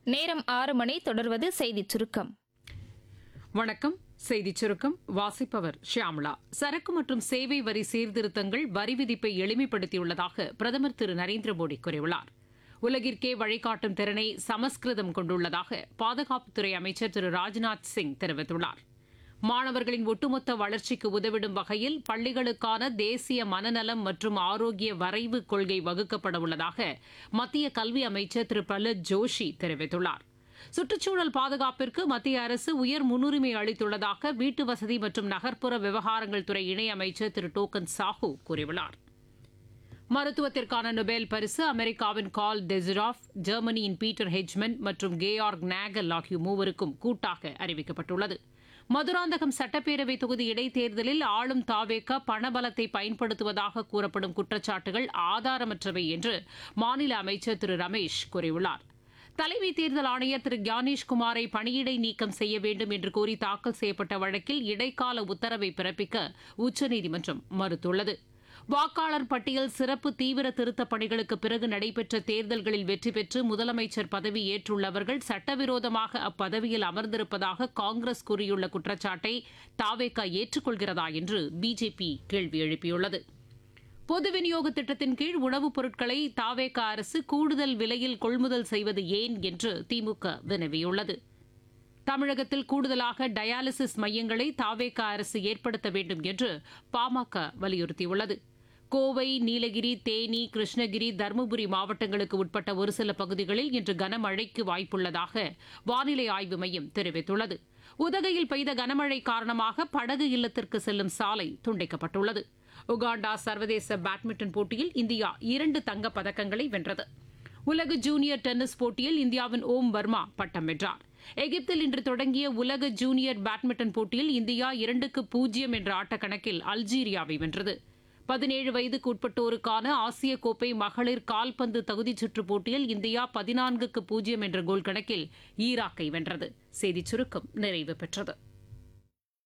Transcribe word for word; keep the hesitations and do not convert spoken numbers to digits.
நேரம் ஆறு மணி. தொடர்வது செய்திச் சுருக்கம். வணக்கம். செய்திச் சுருக்கம் வாசிப்பவர் ஷியாமளா. சரக்கு மற்றும் சேவை வரி சீர்திருத்தங்கள் வரி விதிப்பை எளிமைப்படுத்தியுள்ளதாக பிரதமர் திரு நரேந்திர மோடி கூறியுள்ளார். உலகிற்கே வழிகாட்டும் திறனை சமஸ்கிருதம் கொண்டுள்ளதாக பாதுகாப்புத்துறை அமைச்சர் திரு ராஜ்நாத் சிங் தெரிவித்துள்ளார். மாணவர்களின் ஒட்டுமொத்த வளர்ச்சிக்கு உதவிடும் வகையில் பள்ளிகளுக்கான தேசிய மனநலம் மற்றும் ஆரோக்கிய வரைவு கொள்கை வகுக்கப்பட உள்ளதாக மத்திய கல்வி அமைச்சர் திரு பிரஹ்லாத் ஜோஷி தெரிவித்துள்ளார். சுற்றுச்சூழல் பாதுகாப்பிற்கு மத்திய அரசு உயர் முன்னுரிமை அளித்துள்ளதாக வீட்டு வசதி மற்றும் நகர்ப்புற விவகாரங்கள் துறை இணையமைச்சர் திரு டோக்கன் சாஹூ கூறியுள்ளார். மருத்துவத்திற்கான நொபேல் பரிசு அமெரிக்காவின் கால் டெசிராஃப், ஜெர்மனியின் பீட்டர் ஹெஜ்மன் மற்றும் கேயார்க் நாகல் ஆகிய மூவருக்கும் கூட்டாக அறிவிக்கப்பட்டுள்ளது. மதுராந்தகம் சட்டப்பேரவை தொகுதி இடைத்தேர்தலில் ஆளும் தாவேக பணபலத்தை பயன்படுத்துவதாக கூறப்படும் குற்றச்சாட்டுகள் ஆதாரமற்றவை என்று மாநில அமைச்சர் திரு ரமேஷ் கூறியுள்ளார். தலைமை தேர்தல் ஆணையர் திரு ஞானேஷ்குமாரை பணியிடை நீக்கம் செய்ய வேண்டும் என்று கோரி தாக்கல் செய்யப்பட்ட வழக்கில் இடைக்கால உத்தரவை பிறப்பிக்க உச்சநீதிமன்றம் மறுத்துள்ளது. வாக்காளர் பட்டியல் சிறப்பு தீவிர திருத்தப் பணிகளுக்கு பிறகு நடைபெற்ற தேர்தல்களில் வெற்றி பெற்று முதலமைச்சர் பதவி ஏற்றுள்ளவர்கள் சட்டவிரோதமாக அப்பதவியில் அமர்ந்திருப்பதாக காங்கிரஸ் கூறியுள்ள குற்றச்சாட்டை தாவேகா ஏற்றுக்கொள்கிறதா என்று பிஜேபி கேள்வி எழுப்பியுள்ளது. பொது விநியோக திட்டத்தின் கீழ் உணவுப் பொருட்களை தாவேகா அரசு கூடுதல் விலையில் கொள்முதல் செய்வது ஏன் என்று திமுக வினவியுள்ளது. தமிழகத்தில் கூடுதலாக டயாலிசிஸ் மையங்களை தாவேகா அரசு ஏற்படுத்த வேண்டும் என்று பாமக வலியுறுத்தியுள்ளது. கோவை, நீலகிரி, தேனி, கிருஷ்ணகிரி, தருமபுரி மாவட்டங்களுக்கு உட்பட்ட ஒரு சில பகுதிகளில் இன்று கனமழைக்கு வாய்ப்புள்ளதாக வானிலை ஆய்வு மையம் தெரிவித்துள்ளது. உதகையில் பெய்த கனமழை காரணமாக படகு இல்லத்திற்கு செல்லும் சாலை துண்டிக்கப்பட்டுள்ளது. உகாண்டா சர்வதேச பேட்மிண்டன் போட்டியில் இந்தியா இரண்டு தங்கப் பதக்கங்களை வென்றது. உலக ஜூனியர் டென்னிஸ் போட்டியில் இந்தியாவின் ஓம் வர்மா பட்டம் வென்றார். எகிப்தில் இன்று தொடங்கிய உலக ஜூனியர் பேட்மிண்டன் போட்டியில் இந்தியா இரண்டுக்கு பூஜ்ஜியம் என்ற ஆட்டக்கணக்கில் அல்ஜீரியாவை வென்றது. பதினேழு வயதுக்கு உட்பட்டோருக்கான ஆசிய கோப்பை மகளிர் கால்பந்து தகுதிச் சுற்றுப் போட்டியில் இந்தியா பதினான்குக்கு பூஜ்ஜியம் என்ற கோல் கணக்கில் ஈராக்கை வென்றது. செய்திச் சுருக்கம் நிறைவு பெற்றது.